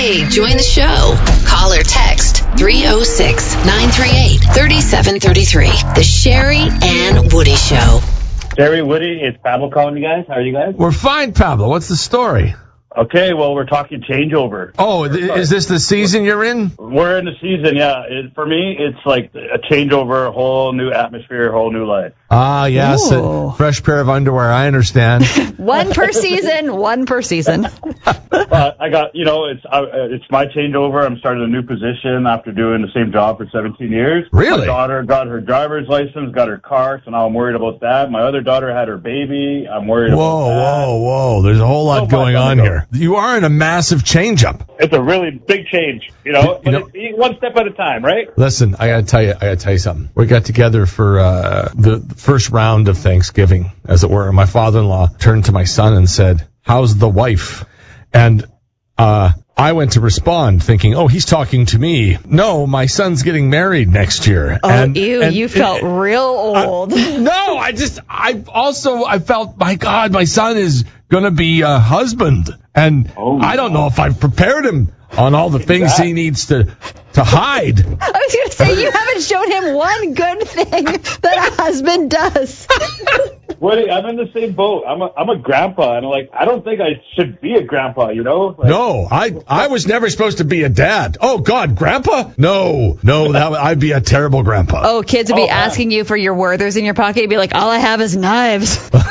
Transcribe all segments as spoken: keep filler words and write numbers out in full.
Hey, join the show. Call or text three oh six, nine three eight, three seven three three. The Sherry and Woody Show. Sherry, Woody, it's Pablo calling you guys. How are you guys? We're fine, Pablo. What's the story? Okay, well, we're talking changeover. Oh, th- is this the season you're in? We're in the season, yeah. It, for me, it's like a changeover, a whole new atmosphere, a whole new life. Ah, yes. A fresh pair of underwear, I understand. One per season, one per season. uh, I got, you know, it's uh, it's my changeover. I'm starting a new position after doing the same job for seventeen years. Really? My daughter got her driver's license, got her car, so now I'm worried about that. My other daughter had her baby. I'm worried whoa, about that. Whoa, whoa, whoa. There's a whole lot So going much on to go. here. You are in a massive change-up. It's a really big change, you know, You but know- it's one step at a time, right? Listen, I gotta tell you, I gotta tell you something. We got together for uh, the the first round of Thanksgiving, as it were. My father-in-law turned to my son and said, "How's the wife?" And uh, I went to respond, thinking, "Oh, he's talking to me." No, my son's getting married next year. Oh, and, ew, and- you felt and- real old. No, I just, I also, I felt, my God, my son is going to be a husband. And Oh, I don't know if I've prepared him on all the things he needs to, to hide. I was going to say, you haven't shown him one good thing that a husband does. Woody, I'm in the same boat. I'm a, I'm a grandpa, and like, I don't think I should be a grandpa, you know? Like, No, I, I was never supposed to be a dad. Oh, God, grandpa? No, no, that, I'd be a terrible grandpa. Oh, kids would be Oh, wow. asking you for your Werthers in your pocket. You'd be like, all I have is knives.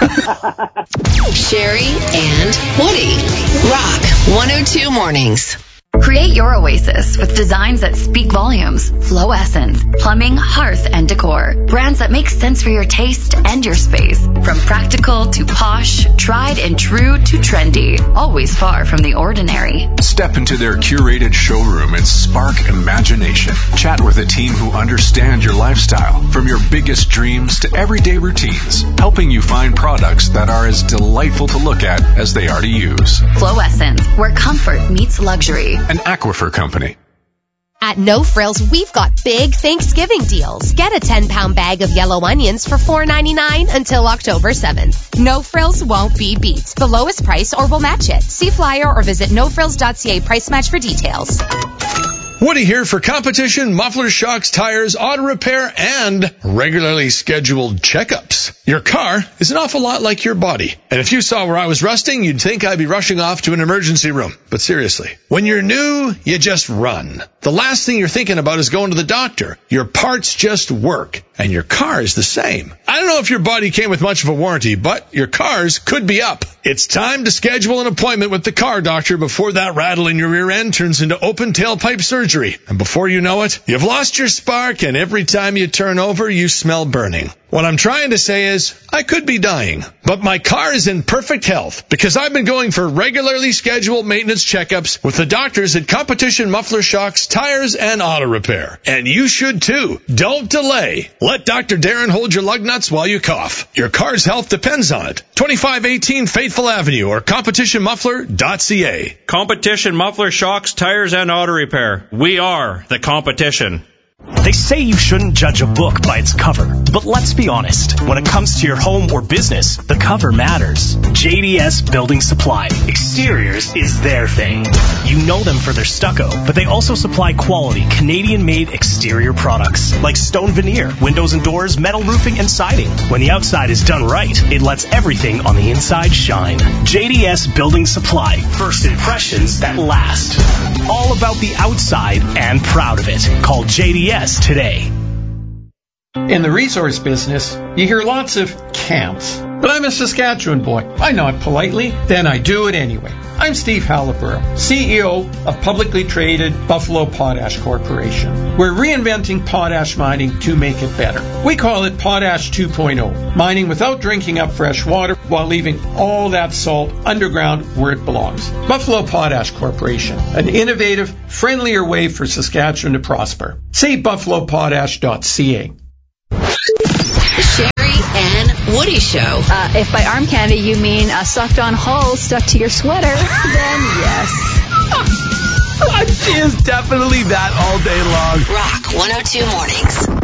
Sherry and Woody. Rock one oh two Mornings. Create your oasis with designs that speak volumes. Flow Essence, plumbing, hearth, and decor. Brands that make sense for your taste and your space. From practical to posh, tried and true to trendy. Always far from the ordinary. Step into their curated showroom and spark imagination. Chat with a team who understand your lifestyle, from your biggest dreams to everyday routines, helping you find products that are as delightful to look at as they are to use. Flow Essence, where comfort meets luxury. An Aquifer company. At No Frills, we've got big Thanksgiving deals. Get a ten pound bag of yellow onions for four ninety-nine until October seventh. No Frills won't be beat. The lowest price or we'll match it. See flyer or visit no frills dot c a price match for details. Woody here for Competition Muffler Shocks, Tires, Auto Repair, and regularly scheduled checkups. Your car is an awful lot like your body. And if you saw where I was rusting, you'd think I'd be rushing off to an emergency room. But seriously, when you're new, you just run. The last thing you're thinking about is going to the doctor. Your parts just work. And your car is the same. I don't know if your body came with much of a warranty, but your cars could be up. It's time to schedule an appointment with the car doctor before that rattle in your rear end turns into open tailpipe surgery. And before you know it, you've lost your spark, and every time you turn over, you smell burning. What I'm trying to say is, I could be dying, but my car is in perfect health because I've been going for regularly scheduled maintenance checkups with the doctors at Competition Muffler Shocks, Tires, and Auto Repair. And you should too. Don't delay. Let Doctor Darren hold your lug nuts while you cough. Your car's health depends on it. twenty-five eighteen Faithful Avenue or competition muffler dot c a. Competition Muffler Shocks, Tires, and Auto Repair. We are the competition. They say you shouldn't judge a book by its cover, but let's be honest. When it comes to your home or business, the cover matters. J D S Building Supply. Exteriors is their thing. You know them for their stucco, but they also supply quality Canadian-made exterior products like stone veneer, windows and doors, metal roofing, and siding. When the outside is done right, it lets everything on the inside shine. J D S Building Supply. First impressions that last. All about the outside and proud of it. Call J D S today. In the resource business, you hear lots of can'ts. But I'm a Saskatchewan boy. I nod politely, then I do it anyway. I'm Steve Halliburrow, C E O of publicly traded Buffalo Potash Corporation. We're reinventing potash mining to make it better. We call it Potash two point oh, mining without drinking up fresh water while leaving all that salt underground where it belongs. Buffalo Potash Corporation, an innovative, friendlier way for Saskatchewan to prosper. See buffalo potash dot c a. The Sherry and Woody Show. Uh, if by arm candy you mean a sucked-on hull stuck to your sweater, then yes. She is definitely that all day long. Rock one oh two Mornings.